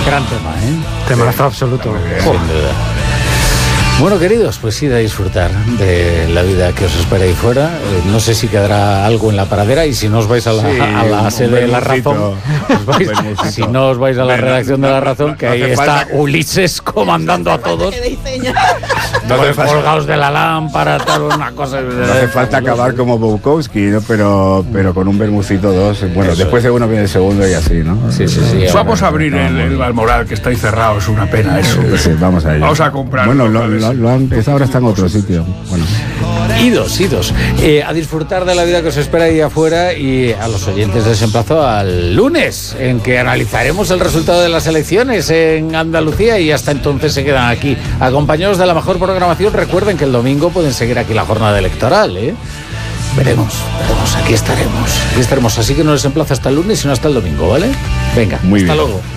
Gran tema, ¿eh? Temazo absoluto. Sin duda. Bueno, queridos, pues id a disfrutar de la vida que os espera ahí fuera. No sé si quedará algo en la paradera, y si no os vais a la sede de La Razón, si no os vais a la redacción de La Razón, que ahí está Ulises comandando a todos. Colgados de la lámpara, tal, una cosa. No hace falta acabar como Bukowski, ¿no? Pero con un Bermucito 2. Bueno, Eso después de uno viene el segundo y así, ¿no? Sí. Vamos a abrir el Balmoral, que está ahí cerrado, es una pena eso. Sí, vamos a ello. Vamos a comprar. Bueno, lo han empezado, ahora está en otro sitio. Bueno. Idos. A disfrutar de la vida que os espera ahí afuera, y a los oyentes les emplazo al lunes, en que analizaremos el resultado de las elecciones en Andalucía, y hasta entonces se quedan aquí acompañados de la mejor programación. Recuerden que el domingo pueden seguir aquí la jornada electoral, ¿eh? Veremos, aquí estaremos. Así que no les emplazo hasta el lunes, sino hasta el domingo, ¿vale? Venga, Muy hasta bien. luego.